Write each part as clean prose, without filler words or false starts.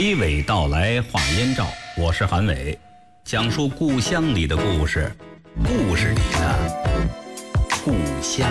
娓娓道来话燕赵，我是韩伟，讲述故乡里的故事，故事里的故乡。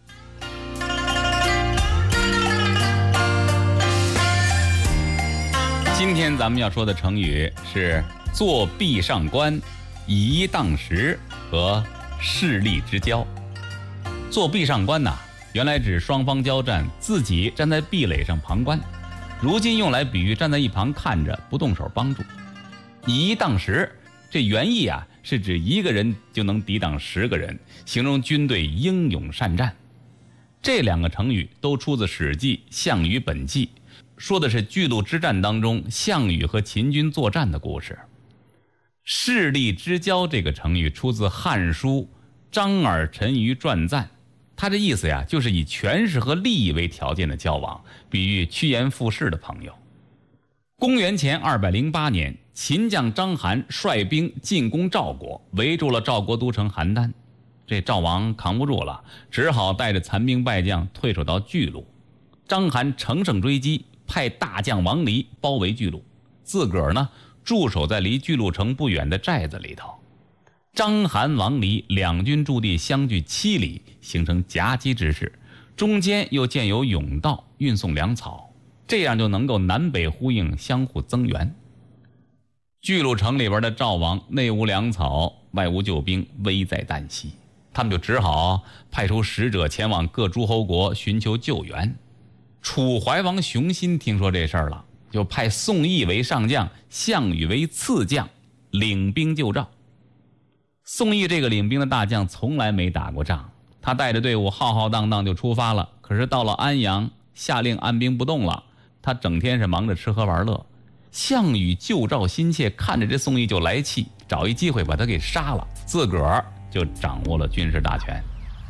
今天咱们要说的成语是坐壁上观、以一当十和势力之交。坐壁上观呐，原来指双方交战，自己站在壁垒上旁观，如今用来比喻站在一旁看着，不动手帮助。以一当十，这原意啊是指一个人就能抵挡10个人，形容军队英勇善战。这两个成语都出自《史记·项羽本纪》，说的是巨鹿之战当中项羽和秦军作战的故事。势力之交这个成语出自《汉书·张耳陈馀传赞》，他这意思呀，就是以权势和利益为条件的交往，比喻趋炎附势的朋友。公元前208年，秦将章邯率兵进攻赵国，围住了赵国都城邯郸。这赵王扛不住了，只好带着残兵败将退守到巨鹿。章邯乘胜追击，派大将王离包围巨鹿，自个儿呢驻守在离巨鹿城不远的寨子里头。章邯、王离两军驻地相距7里，形成夹击之势，中间又建有甬道运送粮草，这样就能够南北呼应，相互增援。巨鹿城里边的赵王内无粮草，外无救兵，危在旦夕，他们就只好派出使者前往各诸侯国寻求救援。楚怀王熊心听说这事儿了，就派宋义为上将，项羽为次将，领兵救赵。宋义这个领兵的大将从来没打过仗，他带着队伍浩浩荡荡就出发了，可是到了安阳，下令按兵不动了，他整天是忙着吃喝玩乐。项羽救赵心切，看着这宋义就来气，找一机会把他给杀了，自个儿就掌握了军事大权。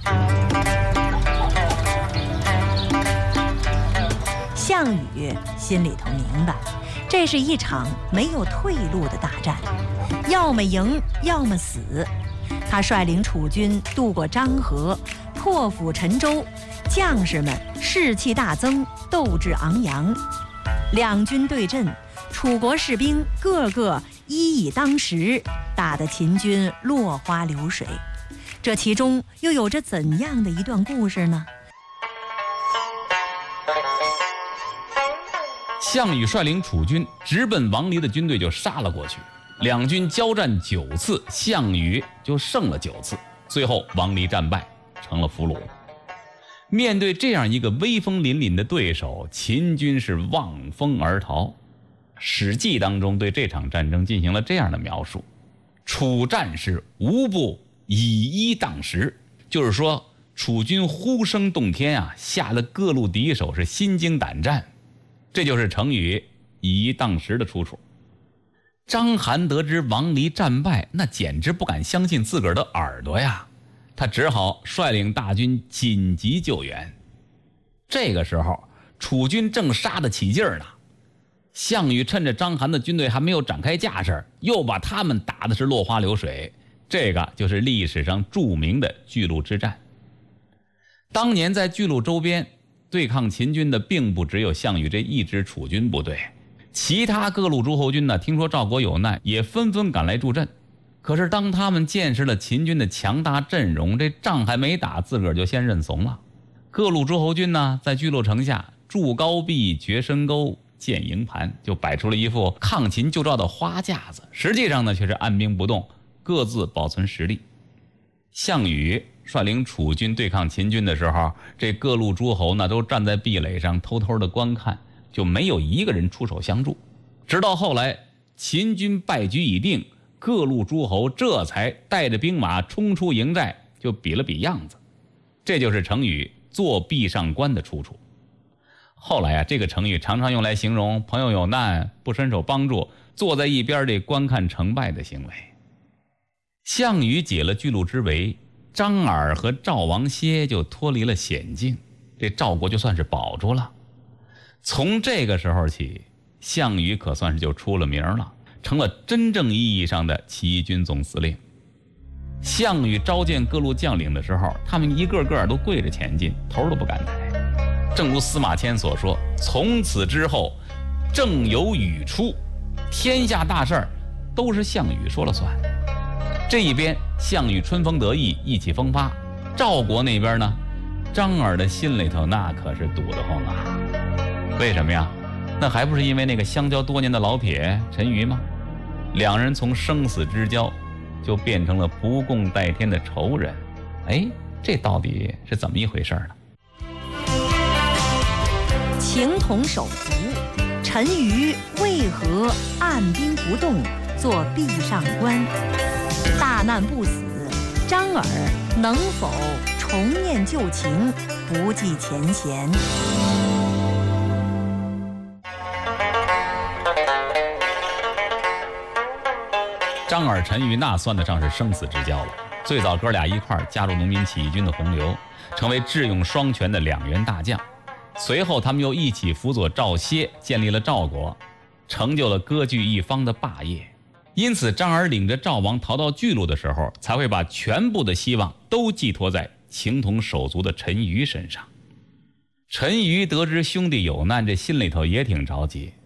项羽心里头明白，这是一场没有退路的大战，要么赢，要么死。他率领楚军渡过漳河，破釜沉舟，将士们士气大增，斗志昂扬。两军对阵，楚国士兵个个一以当十，打得秦军落花流水。这其中又有着怎样的一段故事呢？ 项羽率领楚军直奔王离的军队就杀了过去，两军交战9次，项羽就胜了9次，最后王离战败，成了俘虏。面对这样一个威风凛凛的对手，秦军是望风而逃。《史记》当中对这场战争进行了这样的描述：楚战士无不以一当十，就是说楚军呼声动天啊，吓得各路敌手是心惊胆战。这就是成语以一当十的出处。章邯得知王离战败，那简直不敢相信自个儿的耳朵呀，他只好率领大军紧急救援。这个时候楚军正杀得起劲儿呢，项羽趁着章邯的军队还没有展开架势，又把他们打的是落花流水。这个就是历史上著名的巨鹿之战。当年在巨鹿周边对抗秦军的并不只有项羽这一支楚军部队，其他各路诸侯军呢，听说赵国有难，也纷纷赶来助阵。可是当他们见识了秦军的强大阵容，这仗还没打，自个儿就先认怂了。各路诸侯军呢，在巨鹿城下筑高壁、掘深沟、建营盘，就摆出了一副抗秦救赵的花架子，实际上呢却是按兵不动，各自保存实力。项羽率领楚军对抗秦军的时候，这各路诸侯呢都站在壁垒上偷偷的观看，就没有一个人出手相助。直到后来秦军败局已定，各路诸侯这才带着兵马冲出营寨，就比了比样子。这就是成语坐壁上观的出处。后来啊，这个成语常常用来形容朋友有难不伸手帮助，坐在一边这观看成败的行为。项羽解了巨鹿之围，张耳和赵王歇就脱离了险境，这赵国就算是保住了。从这个时候起，项羽可算是就出了名了，成了真正意义上的起义军总司令。项羽召见各路将领的时候，他们一个个都跪着前进，头都不敢抬。正如司马迁所说，从此之后政由禹出，天下大事儿都是项羽说了算。这一边项羽春风得意，意气风发，赵国那边呢，张耳的心里头那可是堵得慌啊。为什么呀？那还不是因为那个相交多年的老铁陈馀吗？两人从生死之交就变成了不共戴天的仇人。哎，这到底是怎么一回事呢？ 情同手足，陈馀为何按兵不动，做壁上观？大难不死，张耳能否重念旧情，不计前嫌？ 张耳、陈馀那算得上是生死之交了。最早哥俩一块儿加入农民起义军的洪流，成为智勇双全的两员大将。随后他们又一起辅佐赵歇，建立了赵国，成就了割据一方的霸业。因此张耳领着赵王逃到巨鹿的时候，才会把全部的希望都寄托在情同手足的陈馀身上。陈馀得知兄弟有难，这心里头也挺着急，